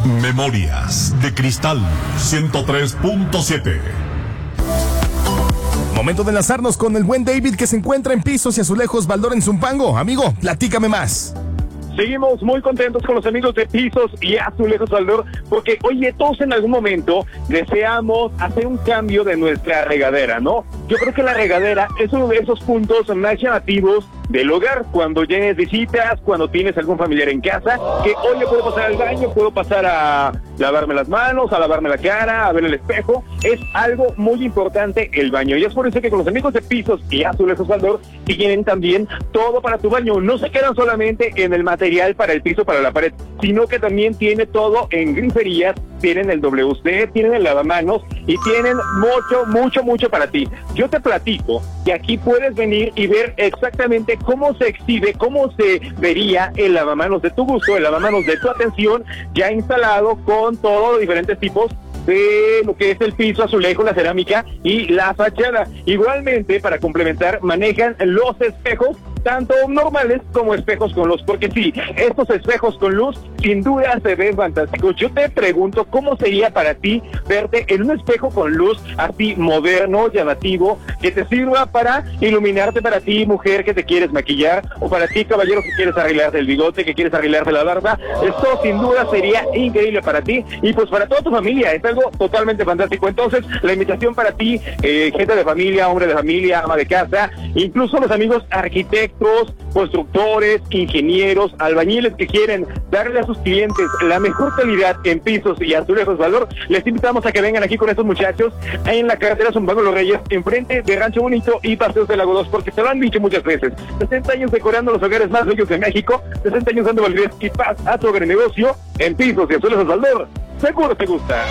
Memorias de Cristal 103.7. Momento de enlazarnos con el buen David, que se encuentra en Pisos y Azulejos Baldor en Zumpango. Amigo, platícame más. Seguimos muy contentos con los amigos de Pisos y Azulejos Baldor, porque, oye, todos en algún momento deseamos hacer un cambio de nuestra regadera, ¿no? Yo creo que la regadera es uno de esos puntos más llamativos del hogar, cuando tienes visitas, cuando tienes algún familiar en casa, que, oye, puedo pasar al baño, puedo pasar a lavarme las manos, a lavarme la cara, a ver el espejo. Es algo muy importante el baño, y es por eso que con los amigos de Pisos y Azulejos Baldor tienen también todo para tu baño. No se quedan solamente en el material para el piso, para la pared, sino que también tiene todo en griferías. Tienen el WC, tienen el lavamanos y tienen mucho para ti. Yo te platico que aquí puedes venir y ver exactamente cómo se exhibe, cómo se vería el lavamanos de tu gusto, el lavamanos de tu atención, ya instalado con todos los diferentes tipos de lo que es el piso, azulejo, la cerámica y la fachada. Igualmente, para complementar, manejan los espejos, tanto normales como espejos con luz, porque sí, estos espejos con luz sin duda se ven fantásticos. Yo te pregunto, ¿cómo sería para ti verte en un espejo con luz así moderno, llamativo, que te sirva para iluminarte, para ti, mujer, que te quieres maquillar, o para ti, caballero, que quieres arreglarte el bigote, que quieres arreglarte la barba? Esto sin duda sería increíble para ti y pues para toda tu familia. Es algo totalmente fantástico. Entonces, la invitación para ti, gente de familia, hombre de familia, ama de casa, incluso los amigos arquitectos, constructores, ingenieros, albañiles que quieren darle a sus clientes la mejor calidad en Pisos y Azulejos Baldor, les invitamos a que vengan aquí con estos muchachos en la carretera Zumpango Los Reyes, enfrente de Rancho Bonito y Paseos del Lago 2, porque te lo han dicho muchas veces. 60 años decorando los hogares más bellos de México, 60 años dando validez y paz a tu hogar y negocio en Pisos y Azulejos Baldor. Seguro te gusta.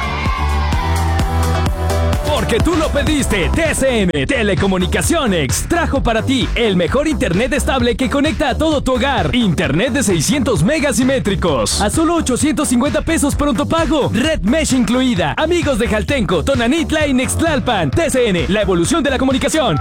Porque tú lo pediste, TCM Telecomunicaciones trajo para ti el mejor internet estable que conecta a todo tu hogar. Internet de 600 megas simétricos a solo 850 pesos pronto pago. Red Mesh incluida. Amigos de Jaltenco, Tonanitla y Nextlalpan. TCN, la evolución de la comunicación.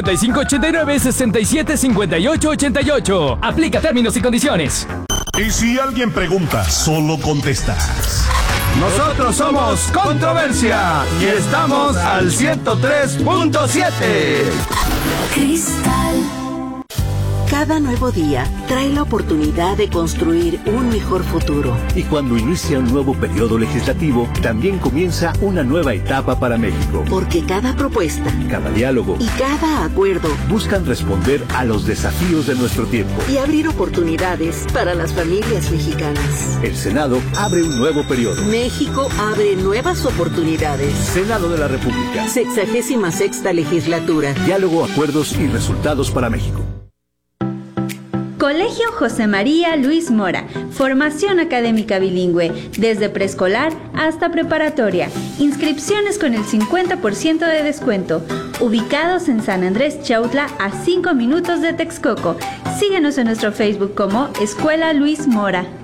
5589-675888. Aplica términos y condiciones. Y si alguien pregunta, solo contestas. Nosotros somos Controversia y estamos al 103.7. Cristal. Cada nuevo día trae la oportunidad de construir un mejor futuro. Y cuando inicia un nuevo periodo legislativo, también comienza una nueva etapa para México. Porque cada propuesta, cada diálogo y cada acuerdo buscan responder a los desafíos de nuestro tiempo y abrir oportunidades para las familias mexicanas. El Senado abre un nuevo periodo. México abre nuevas oportunidades. Senado de la República. 66ª legislatura. Diálogo, acuerdos y resultados para México. Colegio José María Luis Mora, formación académica bilingüe, desde preescolar hasta preparatoria. Inscripciones con el 50% de descuento. Ubicados en San Andrés Chautla, a 5 minutos de Texcoco. Síguenos en nuestro Facebook como Escuela Luis Mora.